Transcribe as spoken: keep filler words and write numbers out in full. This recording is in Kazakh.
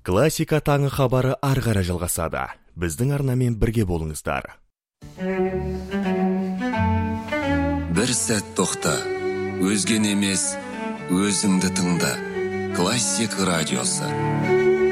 Классика таңы хабары ары қарай жалғасады. Біздің арнамен бірге болыңыздар. Бір сәт тоқта, өзген емес, өзіңді тыңда. Классик радиосы.